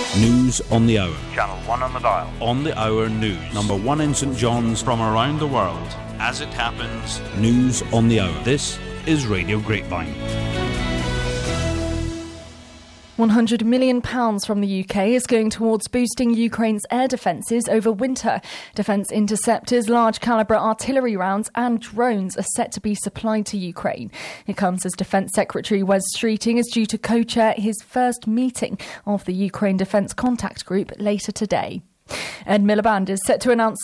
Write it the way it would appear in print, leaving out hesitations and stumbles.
News on the Hour. Channel 1 on the dial. On the Hour News. Number 1 in St John's. From around the world. As it happens. News on the Hour. This is Radio Grapevine. £100 million from the UK is going towards boosting Ukraine's air defences over winter. Defence interceptors, large calibre artillery rounds and drones are set to be supplied to Ukraine. It comes as Defence Secretary Wes Streeting is due to co-chair his first meeting of the Ukraine Defence Contact Group later today. Ed Miliband is set to announce